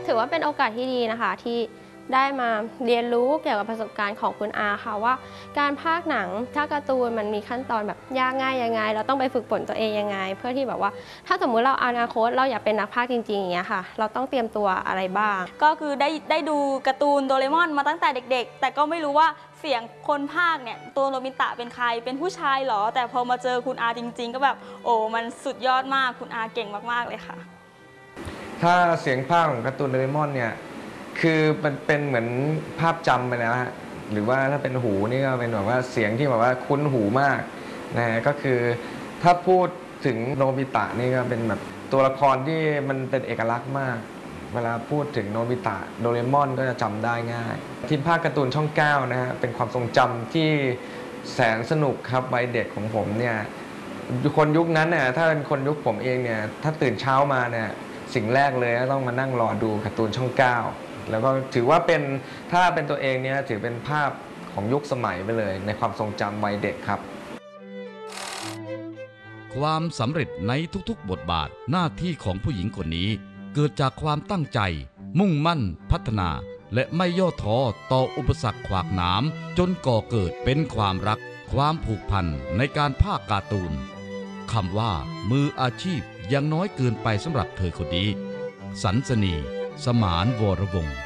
ถือว่าเป็นโอกาสที่ดีนะคะที่ได้มาเรียนรู้เกี่ยวกับประสบการณ์ของคุณอาค่ะว่าการพากย์หนังถ้าการ์ตูนมันมีขั้นตอนแบบยากง่ายยังไงเราต้องไปฝึกฝนตัวเองยังไงเพื่อที่แบบว่าถ้าสมมุติเราอนาคตเราอยากเป็นนักพากย์จริงๆอย่างเงี้ยค่ะเราต้องเตรียมตัวอะไรบ้างก็คือได้ดูการ์ตูนโดเรมอนมาตั้งแต่เด็กๆแต่ก็ไม่รู้ว่าเสียงคนพากย์เนี่ยตัวโนบิตะเป็นใครเป็นผู้ชายเหรอแต่พอมาเจอคุณอาจริงๆก็แบบโอ้มันสุดยอดมากคุณอาเก่งมากๆเลยค่ะถ้าเสียงพากย์ของการ์ตูนโดเรมอนเนี่ยคือมันเป็นเหมือนภาพจำไปแล้วฮะหรือว่าถ้าเป็นหูนี่ก็เป็นแบบว่าเสียงที่แบบว่าคุ้นหูมากนะฮะก็คือถ้าพูดถึงโนบิตะนี่ก็เป็นแบบตัวละครที่มันเป็นเอกลักษณ์มากเวลาพูดถึงโนบิตะโดเรมอนก็จะจำได้ง่ายทีมภาคการ์ตูนช่อง9นะฮะเป็นความทรงจำที่แสนสนุกครับวัยเด็กของผมเนี่ยคนยุคนั้นเนี่ยถ้าเป็นคนยุคผมเองเนี่ยถ้าตื่นเช้ามาเนี่ยสิ่งแรกเลยต้องมานั่งรอดูการ์ตูนช่อง9แล้วก็ถือว่าเป็นถ้าเป็นตัวเองเนี่ยถือเป็นภาพของยุคสมัยไปเลยในความทรงจำวัยเด็กครับความสำเร็จในทุกๆบทบาทหน้าที่ของผู้หญิงคนนี้เกิดจากความตั้งใจมุ่งมั่นพัฒนาและไม่ย่อท้อต่ออุปสรรคขวากหนามจนก่อเกิดเป็นความรักความผูกพันในการพากย์การ์ตูนคำว่ามืออาชีพยังน้อยเกินไปสำหรับเธอคนนี้สันสนี สมานวรวงศ์